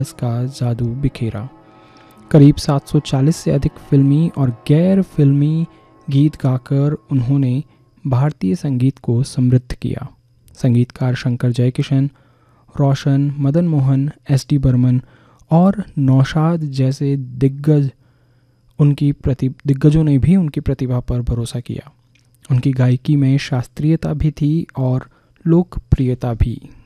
इसका जादू बिखेरा। करीब 740 से अधिक फिल्मी और गैर फिल्मी गीत गाकर उन्होंने भारतीय संगीत को समृद्ध किया। संगीतकार शंकर जयकिशन, रोशन, मदन मोहन, एस डी बर्मन और नौशाद जैसे दिग्गजों ने भी उनकी प्रतिभा पर भरोसा किया। उनकी गायकी में शास्त्रीयता भी थी और लोकप्रियता भी।